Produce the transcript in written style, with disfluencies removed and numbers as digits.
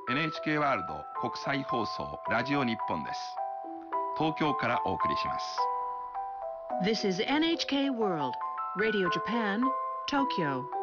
NHK ワールド国際放送ラジオ日本です。東京からお送りします。 This is NHK World Radio Japan, Tokyo.